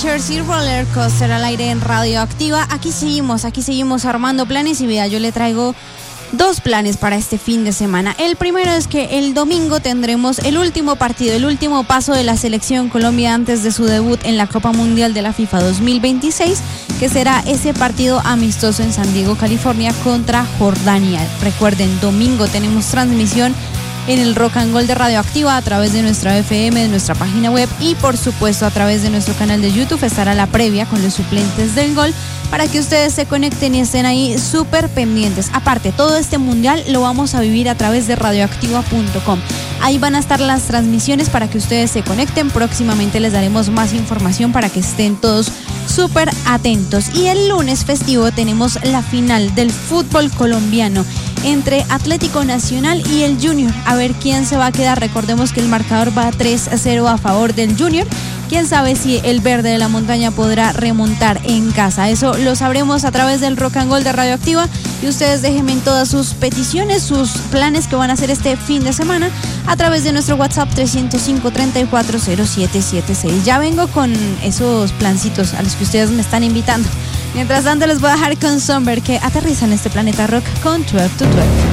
Bleachers y Roller Coaster al aire en Radioactiva. Aquí seguimos armando planes y vea, yo le traigo dos planes para este fin de semana. El primero es que el domingo tendremos el último partido, el último paso de la selección Colombia antes de su debut en la Copa Mundial de la FIFA 2026, que será ese partido amistoso en San Diego, California, contra Jordania. Recuerden, domingo tenemos transmisión en el Rock and Gold de Radioactiva a través de nuestra FM, de nuestra página web y por supuesto a través de nuestro canal de YouTube estará la previa con los suplentes del gol para que ustedes se conecten y estén ahí súper pendientes. Aparte, todo este mundial lo vamos a vivir a través de radioactiva.com. Ahí van a estar las transmisiones para que ustedes se conecten. Próximamente les daremos más información para que estén todos súper atentos. Y el lunes festivo tenemos la final del fútbol colombiano entre Atlético Nacional y el Junior. A ver quién se va a quedar. Recordemos que el marcador va 3-0 a favor del Junior. Quién sabe si el verde de la montaña podrá remontar en casa. Eso lo sabremos a través del Rock and Gold de Radioactiva. Y ustedes déjenme todas sus peticiones, sus planes que van a hacer este fin de semana a través de nuestro WhatsApp 305-340776. Ya vengo con esos plancitos a los que ustedes me están invitando. Mientras tanto les voy a dejar con Somber, que aterriza en este planeta rock con 12 to 12.